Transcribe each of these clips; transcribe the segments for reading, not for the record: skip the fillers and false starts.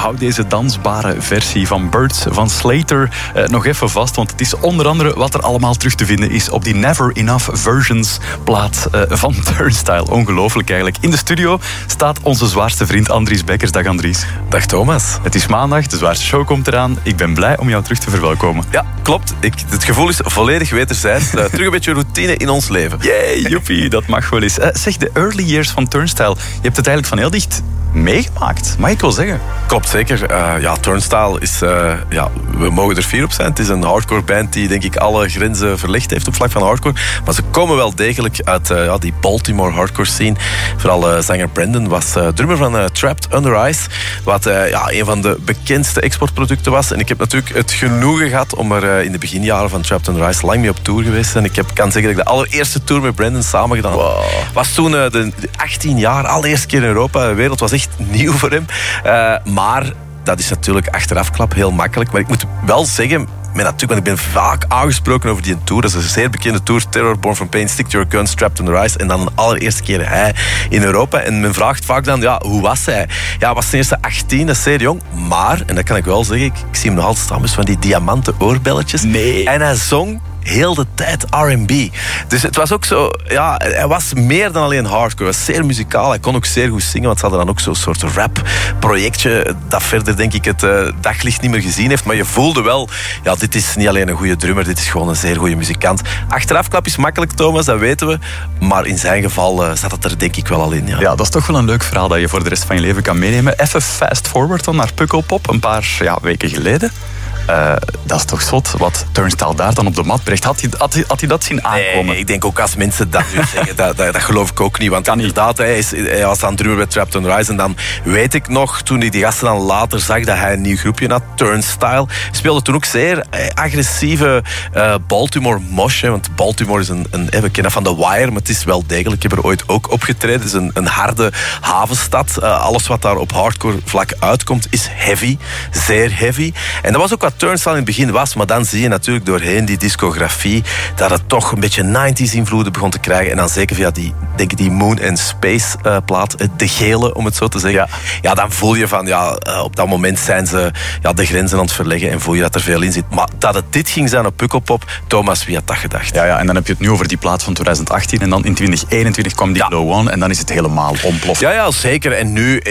hou deze dansbare versie van Birds van Slater nog even vast, want het is onder andere wat er allemaal terug te vinden is op die Never Enough Versions plaat van Turnstile. Ongelooflijk eigenlijk. In de studio staat onze zwaarste vriend Andries Beckers. Dag Andries. Dag Thomas. Het is maandag, de zwaarste show komt eraan. Ik ben blij om jou terug te verwelkomen. Ja, klopt. Het gevoel is volledig wederzijds. Terug een beetje routine in ons leven. Yay, joepie, dat mag wel eens. Zeg, de early years van Turnstile, je hebt het eigenlijk van heel dicht meegemaakt, mag ik wel zeggen. Klopt, zeker. Turnstile is... we mogen er fier op zijn. Het is een hardcore band die, denk ik, alle grenzen verlegd heeft op vlak van hardcore. Maar ze komen wel degelijk uit die Baltimore hardcore scene. Vooral zanger Brandon was drummer van Trapped Under Ice. Wat een van de bekendste exportproducten was. En ik heb natuurlijk het genoegen gehad om er in de beginjaren van Trapped Under Ice lang mee op tour geweest. En ik kan zeggen dat ik de allereerste tour met Brandon samen gedaan heb. Wow. Was toen de 18 jaar, allereerste keer in Europa. De wereld was echt nieuw voor hem. Maar dat is natuurlijk achterafklap heel makkelijk. Maar ik moet wel zeggen, want ik ben vaak aangesproken over die tour. Dat is een zeer bekende tour. Terror, Born From Pain, Stick to Your Guns, Trapped Under Ice. En dan de allereerste keer hij in Europa. En men vraagt vaak dan, hoe was hij? Ja, was ten eerste 18, dat is zeer jong. Maar, en dat kan ik wel zeggen, ik zie hem nog altijd staan met van die diamanten oorbelletjes. Nee. En hij zong heel de tijd R&B. Dus het was ook zo... Ja, hij was meer dan alleen hardcore. Hij was zeer muzikaal. Hij kon ook zeer goed zingen. Want ze hadden dan ook zo'n soort rap-projectje dat verder, denk ik, het daglicht niet meer gezien heeft. Maar je voelde wel... Ja, dit is niet alleen een goede drummer. Dit is gewoon een zeer goede muzikant. Achterafklap is makkelijk, Thomas. Dat weten we. Maar in zijn geval zat het er, denk ik, wel al in. Ja, dat is toch wel een leuk verhaal dat je voor de rest van je leven kan meenemen. Even fast forward dan naar Pukkelpop. Een paar weken geleden. Dat is toch zot wat Turnstile daar dan op de mat brengt. Had hij dat zien aankomen? Nee, ik denk ook als mensen dat nu zeggen, dat geloof ik ook niet. Want inderdaad, hij was dan drummer bij Trapped Under Ice. En dan weet ik nog, toen ik die gasten dan later zag dat hij een nieuw groepje had, Turnstile, speelde toen ook zeer agressieve Baltimore mosh. Want Baltimore is we kennen van The Wire, maar het is wel degelijk. Ik heb er ooit ook opgetreden. Het is een harde havenstad. Alles wat daar op hardcore vlak uitkomt is heavy. Zeer heavy. En dat was ook wat Turnstile in het begin was, maar dan zie je natuurlijk doorheen die discografie dat het toch een beetje 90s invloeden begon te krijgen. En dan zeker via die Moon and Space plaat, de gele, om het zo te zeggen. Ja, dan voel je van, op dat moment zijn ze de grenzen aan het verleggen en voel je dat er veel in zit. Maar dat het dit ging zijn op Pukkelpop, Thomas, wie had dat gedacht? Ja, en dan heb je het nu over die plaat van 2018 en dan in 2021 kwam die Low One en dan is het helemaal ontploft. Ja, zeker. En nu,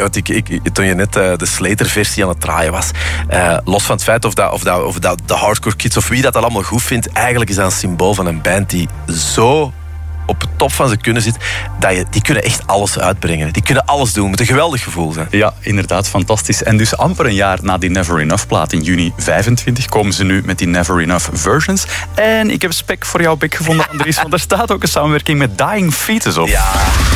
toen je net de Slater-versie aan het draaien was, los van het feit of dat de hardcore kids of wie dat allemaal goed vindt, eigenlijk is dat een symbool van een band die zo op het top van zijn kunnen zit, die kunnen echt alles uitbrengen. Die kunnen alles doen. Het moet een geweldig gevoel zijn. Ja, inderdaad, fantastisch. En dus amper een jaar na die Never Enough plaat in juni 25 komen ze nu met die Never Enough Versions. En ik heb spek voor jouw bek gevonden, Andries, want er staat ook een samenwerking met Dying Fetus op. Ja.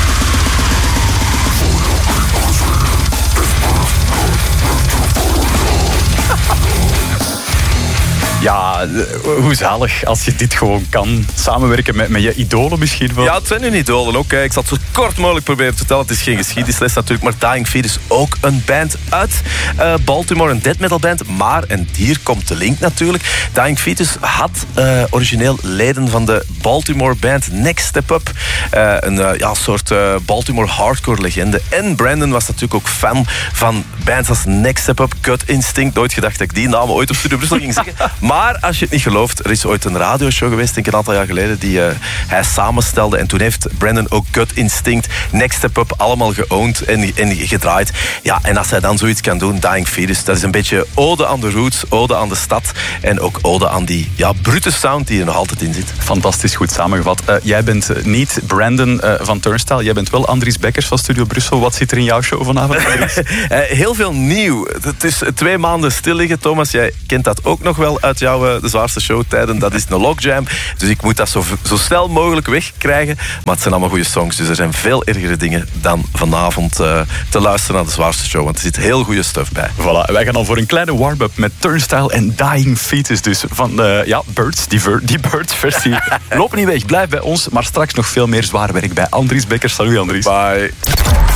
Ja, hoe zalig als je dit gewoon kan. Samenwerken met je idolen misschien wel. Ja, het zijn hun idolen ook. Ik zal het zo kort mogelijk proberen te vertellen. Het is geen geschiedenisles natuurlijk, maar Dying Fetus ook een band uit Baltimore, een death metal band. Maar, en hier komt de link natuurlijk, Dying Fetus had origineel leden van de Baltimore band Next Step Up. Een soort Baltimore hardcore legende. En Brandon was natuurlijk ook fan van bands als Next Step Up, Gut Instinct. Nooit gedacht dat ik die namen ooit op Studio Brussel ging zeggen. Maar als je het niet gelooft, er is ooit een radioshow geweest, denk ik een aantal jaar geleden, die hij samenstelde. En toen heeft Brandon ook Gut Instinct, Next Step Up allemaal geowned en gedraaid. Ja, en als hij dan zoiets kan doen, Dying Fetus, dat is een beetje ode aan de roots, ode aan de stad en ook ode aan die brute sound die er nog altijd in zit. Fantastisch goed samengevat. Jij bent niet Brandon van Turnstile, jij bent wel Andries Beckers van Studio Brussel. Wat zit er in jouw show vanavond, Andries? Heel veel nieuw. Het is 2 maanden stil liggen. Thomas, jij kent dat ook nog wel uit jouw de zwaarste showtijden. Dat is een logjam. Dus ik moet dat zo snel mogelijk wegkrijgen. Maar het zijn allemaal goede songs. Dus er zijn veel ergere dingen dan vanavond te luisteren naar de zwaarste show. Want er zit heel goede stuff bij. Voilà, wij gaan dan voor een kleine warm-up met Turnstile en Dying Fetus. Dus van Birds, die Birds versie. Loop niet weg, blijf bij ons. Maar straks nog veel meer zwaar werk bij Andries Beckers. Salut Andries. Bye.